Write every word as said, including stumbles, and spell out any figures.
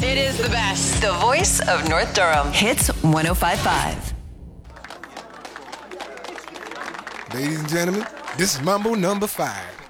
It is the best. The voice of North Durham. Hits one oh five point five. Ladies and gentlemen, this is Mambo number five.